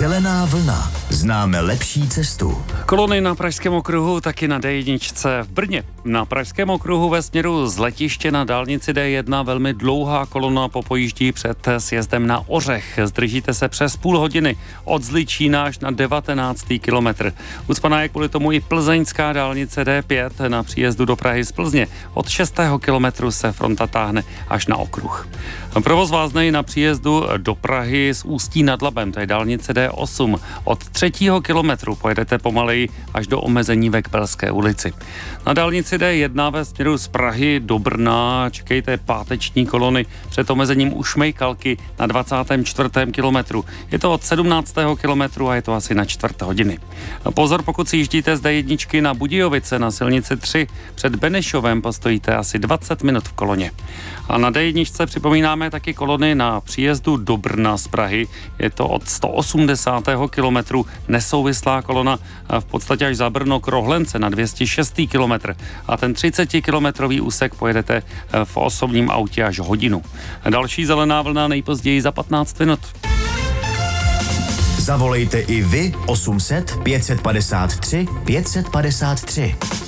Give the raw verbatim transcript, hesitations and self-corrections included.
Zelená vlna. Známe lepší cestu. Kolony na Pražském okruhu, taky na D jedna v Brně. Na Pražském okruhu ve směru z letiště na dálnici D jedna velmi dlouhá kolona popojíždí před sjezdem na Ořech. Zdržíte se přes půl hodiny od Zličína až na devatenáctý kilometr. Ucpaná je kvůli tomu i plzeňská dálnice D pět na příjezdu do Prahy z Plzně. Od šestého kilometru se fronta táhne až na okruh. Provoz vázne i na příjezdu do Prahy z Ústí nad Labem, to je dálnice D osm. Od třetího kilometru pojedete pomaleji až do omezení ve Kbelské ulici. Na dálnici D jedna ve směru z Prahy do Brna čekejte páteční kolony před omezením u Šmejkalky na dvacátém čtvrtém kilometru. Je to od sedmnáctého kilometru a je to asi na čtvrt hodiny. Pozor, pokud si jíždíte z D jedna na Budějovice na silnici tři, před Benešovem postojíte asi dvacet minut v koloně. A na D jedna připomínáme taky kolony na příjezdu do Brna z Prahy. Je to od sto osmdesátého kilometru nesouvislá kolona v podstatě až za Brno k Rohlence na dvě stě šestý kilometr. A ten třicetikilometrový úsek pojedete v osobním autě až hodinu. Další zelená vlna nejpozději za patnáct minut. Zavolejte i vy osm set pět set padesát tři pět set padesát tři.